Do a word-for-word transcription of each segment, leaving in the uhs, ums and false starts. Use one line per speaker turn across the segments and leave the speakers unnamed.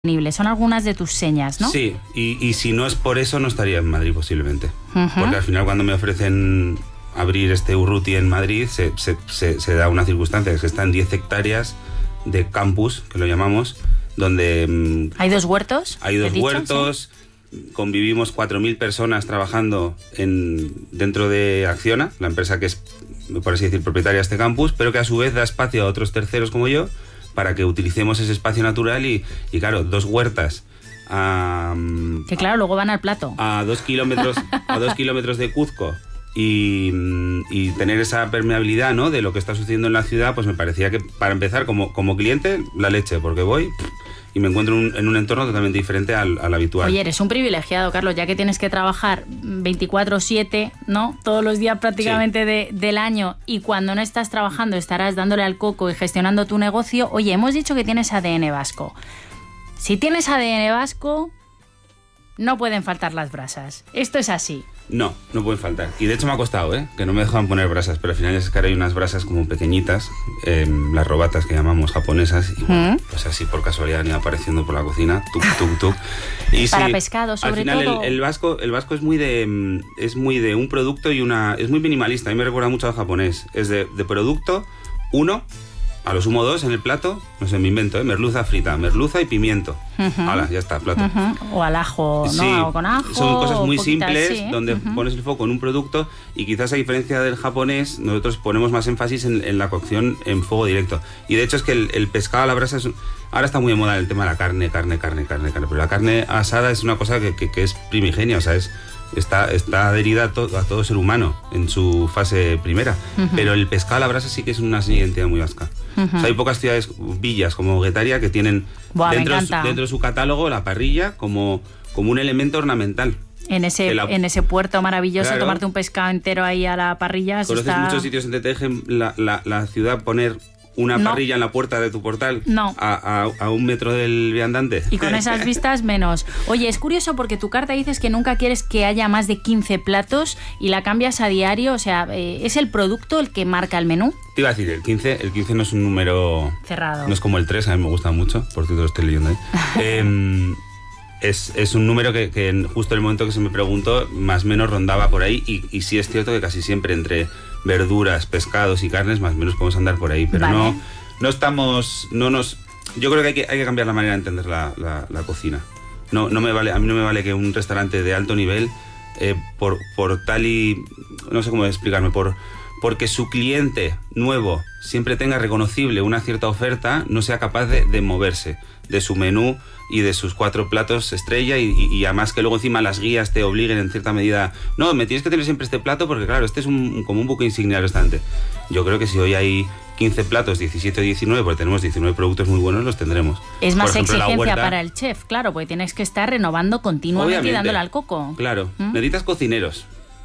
Son algunas de tus señas, ¿no?
Sí, y, y si no es por eso no estaría en Madrid posiblemente. Uh-huh. Porque al final cuando me ofrecen abrir este Urruti en Madrid se, se, se, se da una circunstancia, es que están diez hectáreas de campus, que lo llamamos, donde...
¿Hay dos huertos?
Hay dos
dicho,
huertos, ¿sí? Convivimos cuatro mil personas trabajando en, dentro de Acciona, la empresa que es, por así decir, propietaria de este campus, pero que a su vez da espacio a otros terceros como yo, para que utilicemos ese espacio natural y, y claro, dos huertas a...
Que claro, luego van al plato.
A dos kilómetros, a dos kilómetros de Cuzco y, y tener esa permeabilidad, ¿no?, de lo que está sucediendo en la ciudad, pues me parecía que, para empezar, como, como cliente, la leche, porque voy y me encuentro en un, en un entorno totalmente diferente al, al habitual.
Oye, eres un privilegiado, Carlos, ya que tienes que trabajar veinticuatro siete, ¿no?, todos los días prácticamente sí. de, del año, y cuando no estás trabajando estarás dándole al coco y gestionando tu negocio. Oye, hemos dicho que tienes A D N vasco. Si tienes A D N vasco, no pueden faltar las brasas. Esto es así.
No, no pueden faltar. Y de hecho me ha costado, ¿eh? Que no me dejaban poner brasas, pero al final es que ahora hay unas brasas como pequeñitas, eh, las robatas que llamamos japonesas, y bueno, ¿Mm? pues así por casualidad han ido apareciendo por la cocina, tuk, tuk, tuk. Y
para
sí,
pescado, sobre
al final
todo.
El, el vasco, el vasco es muy de es muy de un producto y una... es muy minimalista, a mí me recuerda mucho al japonés. Es de, de producto, uno, a lo sumo dos en el plato, no sé, me invento, ¿eh? Merluza frita, merluza y pimiento. Uh-huh. Hala, ya está, plato.
Uh-huh. O al ajo, ¿no?
Sí,
o con ajo.
Son cosas muy simples,
sí, ¿eh?
donde uh-huh. pones el foco en un producto, y quizás a diferencia del japonés, nosotros ponemos más énfasis en, en la cocción en fuego directo. Y de hecho es que el, el pescado a la brasa es... Ahora está muy de moda el tema de la carne, carne, carne, carne, carne, pero la carne asada es una cosa que, que, que es primigenia, o sea, es... Está, está adherida a, to, a todo ser humano en su fase primera. Uh-huh. Pero el pescado a la brasa sí que es una identidad muy vasca. Uh-huh. O sea, hay pocas ciudades, villas como Guetaria, que tienen
Buah,
dentro, de su, dentro de su catálogo la parrilla como, como un elemento ornamental.
En ese, la, en ese puerto maravilloso, claro, tomarte un pescado entero ahí a la parrilla.
¿Conoces
está...
muchos sitios donde te dejen la, la, la ciudad poner una no. parrilla en la puerta de tu portal?
No.
A, a, a un metro del viandante.
Y con esas vistas menos. Oye, es curioso porque tu carta dices que nunca quieres que haya más de quince platos y la cambias a diario. O sea, eh, ¿es el producto el que marca el menú?
Te iba a decir, el quince, el quince no es un número...
cerrado.
No es como el tres, a mí me gusta mucho, por cierto lo estoy leyendo ahí. eh, es, es un número que, que justo en el momento que se me preguntó, más o menos rondaba por ahí, y, y sí es cierto que casi siempre entre verduras, pescados y carnes, más o menos podemos andar por ahí, pero vale. no, no estamos, no nos, yo creo que hay que, hay que cambiar la manera de entender la, la, la cocina. No, no me vale, a mí no me vale que un restaurante de alto nivel, eh, por, por tal y, no sé cómo explicarme, por, porque su cliente nuevo siempre tenga reconocible una cierta oferta, no sea capaz de, de moverse de su menú y de sus cuatro platos estrella, y, y, y además que luego encima las guías te obliguen en cierta medida, no, me tienes que tener siempre este plato porque claro, este es un, como un buque insignia del restaurante. Yo creo que si hoy hay quince platos, diecisiete o diecinueve, porque tenemos diecinueve productos muy buenos, los tendremos.
Es más
ejemplo,
exigencia
huerta,
para el chef, claro, porque tienes que estar renovando continuamente y dándole al coco.
Claro, ¿Mm? necesitas cocineros.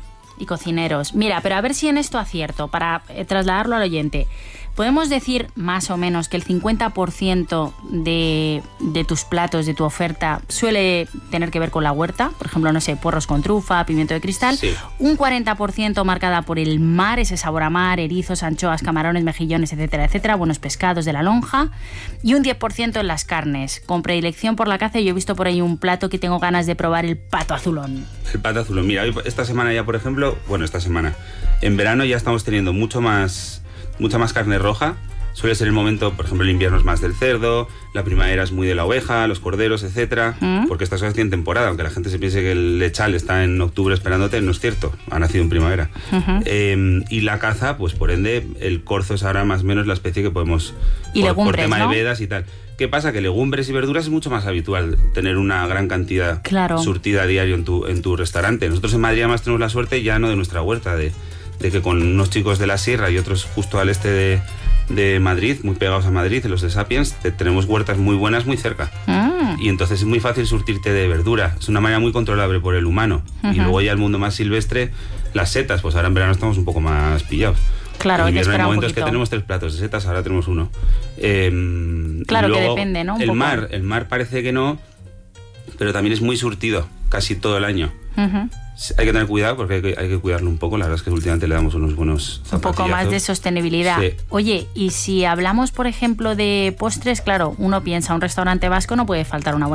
Y cocineros. Mira, pero a ver si en esto acierto, para eh, trasladarlo al oyente. Podemos decir más o menos que el cincuenta por ciento de, de tus platos, de tu oferta, suele tener que ver con la huerta. Por ejemplo, no sé, puerros con trufa, pimiento de cristal.
Sí.
Un cuarenta por ciento marcada por el mar, ese sabor a mar, erizos, anchoas, camarones, mejillones, etcétera, etcétera. Buenos pescados de la lonja. Y un diez por ciento en las carnes, con predilección por la caza. Yo he visto por ahí un plato que tengo ganas de probar, el pato azulón.
El pato azulón. Mira, esta semana ya, por ejemplo, bueno, esta semana, en verano ya estamos teniendo mucho más... mucha más carne roja. Suele ser el momento, por ejemplo, el invierno es más del cerdo, la primavera es muy de la oveja, los corderos, etcétera, ¿Mm? porque estas cosas tienen temporada, aunque la gente se piense que el lechal está en octubre esperándote, no es cierto, ha nacido en primavera. Uh-huh. Eh, y la caza, pues por ende, el corzo es ahora más o menos la especie que podemos...
Y
por,
legumbres,
por tema
¿no?
de vedas y tal. ¿Qué pasa? Que legumbres y verduras es mucho más habitual tener una gran cantidad
claro.
surtida a diario en tu, en tu restaurante. Nosotros en Madrid además tenemos la suerte ya no de nuestra huerta, de... de que con unos chicos de la sierra y otros justo al este de, de Madrid, muy pegados a Madrid, los de Sapiens, te, tenemos huertas muy buenas muy cerca. Mm. Y entonces es muy fácil surtirte de verdura. Es una manera muy controlable por el humano. Uh-huh. Y luego ya el mundo más silvestre, las setas, pues ahora en verano estamos un poco más pillados.
Claro,
en invierno hay momentos
un
que tenemos tres platos de setas, ahora tenemos uno. Eh,
claro, que depende, ¿no? Un
el
poco.
mar, el mar parece que no, pero también es muy surtido casi todo el año.
Uh-huh.
Hay que tener cuidado porque hay que, hay que cuidarlo un poco. La verdad es que últimamente le damos unos buenos
un poco más de sostenibilidad.
Sí.
Oye, y si hablamos, por ejemplo, de postres, claro, uno piensa, un restaurante vasco no puede faltar una buena